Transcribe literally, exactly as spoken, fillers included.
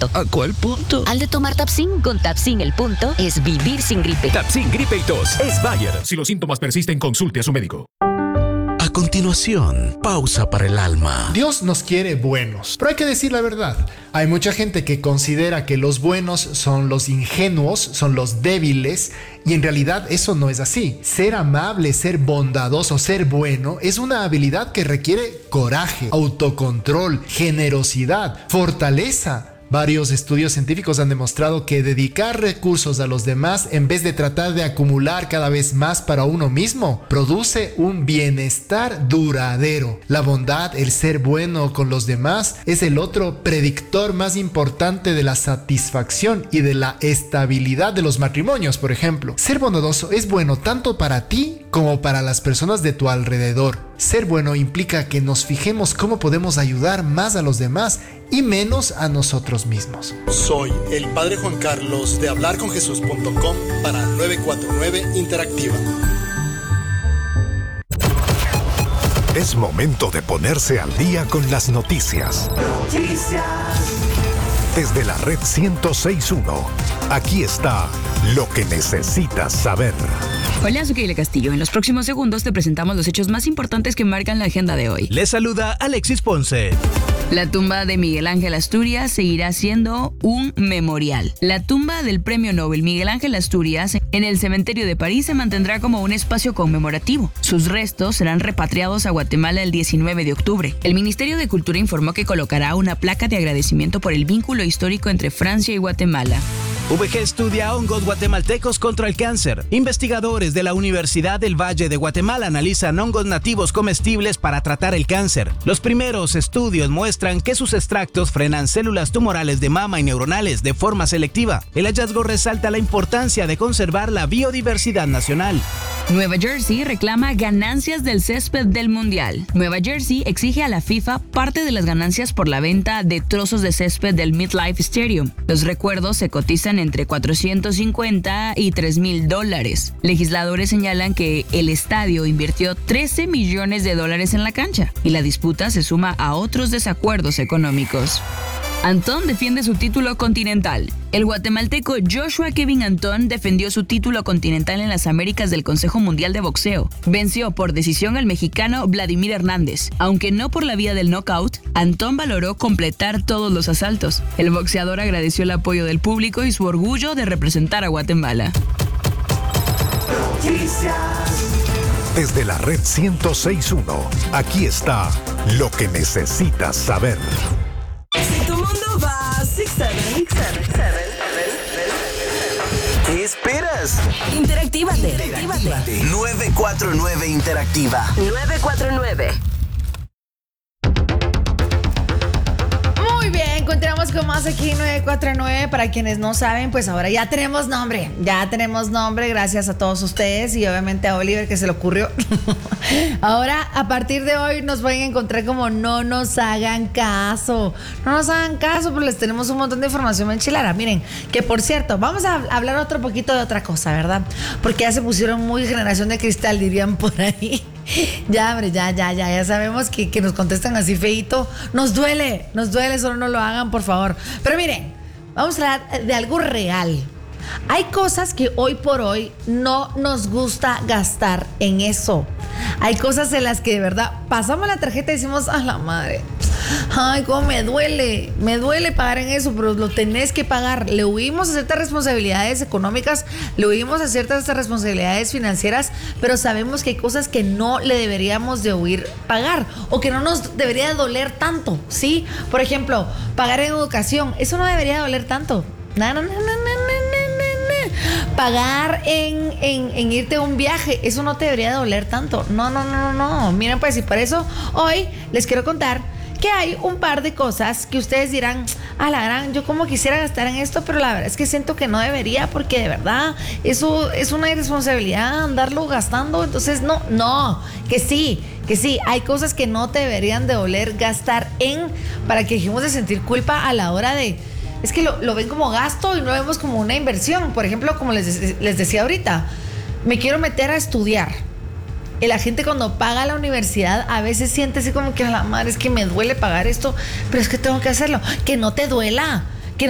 punto. ¿A cuál punto? Al de tomar Tapsin. Con Tapsin el punto es vivir sin gripe. Tapsin gripe y tos es Bayer. Si los síntomas persisten, consulte a su médico. A continuación, pausa para el alma. Dios nos quiere buenos, pero hay que decir la verdad. Hay mucha gente que considera que los buenos son los ingenuos, son los débiles, y en realidad eso no es así. Ser amable, ser bondadoso, ser bueno es una habilidad que requiere coraje, autocontrol, generosidad, fortaleza. Varios estudios científicos han demostrado que dedicar recursos a los demás en vez de tratar de acumular cada vez más para uno mismo produce un bienestar duradero. La bondad, el ser bueno con los demás, es el otro predictor más importante de la satisfacción y de la estabilidad de los matrimonios, por ejemplo. Ser bondadoso es bueno tanto para ti como para las personas de tu alrededor. Ser bueno implica que nos fijemos cómo podemos ayudar más a los demás y menos a nosotros mismos. Soy el Padre Juan Carlos de hablar con jesús punto com para nueve cuatro nueve Interactiva. Es momento de ponerse al día con las noticias. Noticias. Desde la red ciento seis punto uno, aquí está lo que necesitas saber. Hola, soy Keila Castillo. En los próximos segundos te presentamos los hechos más importantes que marcan la agenda de hoy. Les saluda Alexis Ponce. La tumba de Miguel Ángel Asturias seguirá siendo un memorial. La tumba del Premio Nobel Miguel Ángel Asturias en el cementerio de París se mantendrá como un espacio conmemorativo. Sus restos serán repatriados a Guatemala el diecinueve de octubre. El Ministerio de Cultura informó que colocará una placa de agradecimiento por el vínculo histórico entre Francia y Guatemala. V G estudia hongos guatemaltecos contra el cáncer. Investigadores de la Universidad del Valle de Guatemala analizan hongos nativos comestibles para tratar el cáncer. Los primeros estudios muestran que sus extractos frenan células tumorales de mama y neuronales de forma selectiva. El hallazgo resalta la importancia de conservar la biodiversidad nacional. Nueva Jersey reclama ganancias del césped del Mundial. Nueva Jersey exige a la FIFA parte de las ganancias por la venta de trozos de césped del MetLife Stadium. Los recuerdos se cotizan entre cuatrocientos cincuenta y tres mil dólares. Legisladores señalan que el estadio invirtió trece millones de dólares en la cancha y la disputa se suma a otros desacuerdos económicos. Antón defiende su título continental. El guatemalteco Joshua Kevin Antón defendió su título continental en las Américas del Consejo Mundial de Boxeo. Venció por decisión al mexicano Vladimir Hernández. Aunque no por la vía del knockout, Antón valoró completar todos los asaltos. El boxeador agradeció el apoyo del público y su orgullo de representar a Guatemala. Desde la red ciento seis punto uno, aquí está lo que necesitas saber. Si tu mundo va seis siete, ¿qué esperas? Interactívate. Interactívate. nueve cuatro nueve Interactiva. nueve cuatro nueve. Muy bien, continuamos con más aquí nueve cuatro nueve. Para quienes no saben, pues ahora ya tenemos nombre. Ya tenemos nombre, gracias a todos ustedes y obviamente a Oliver que se le ocurrió. Ahora, a partir de hoy, nos pueden encontrar como No Nos Hagan Caso. No nos hagan caso, pero les tenemos un montón de información bien chilara. Miren, que por cierto, vamos a hablar otro poquito de otra cosa, ¿verdad? Porque ya se pusieron muy generación de cristal, dirían por ahí. Ya, hombre, ya, ya, ya, ya sabemos que, que nos contestan así feíto. Nos duele, nos duele, solo no lo hagan, por favor. Pero miren, vamos a hablar de algo real. Hay cosas que hoy por hoy no nos gusta gastar en eso. Hay cosas en las que de verdad pasamos la tarjeta y decimos, a la madre, ay, cómo me duele, me duele pagar en eso, pero lo tenés que pagar. Le huimos a ciertas responsabilidades económicas, le huimos a ciertas responsabilidades financieras, pero sabemos que hay cosas que no le deberíamos de huir pagar o que no nos debería doler tanto, ¿sí? Por ejemplo, pagar en educación, eso no debería doler tanto. No, no, no, no, no, no, no. Pagar en, en, en irte a un viaje, eso no te debería doler tanto. No, no, no, no, no. Miren, pues, y por eso hoy les quiero contar que hay un par de cosas que ustedes dirán, a la gran, yo como quisiera gastar en esto, pero la verdad es que siento que no debería, porque de verdad eso es una irresponsabilidad andarlo gastando. Entonces, no, no, que sí, que sí, hay cosas que no te deberían de doler gastar en, para que dejemos de sentir culpa a la hora de... Es que lo, lo ven como gasto y no lo vemos como una inversión. Por ejemplo, como les, les decía ahorita, me quiero meter a estudiar. Y la gente cuando paga la universidad a veces siente así como que a la madre, es que me duele pagar esto, pero es que tengo que hacerlo. Que no te duela.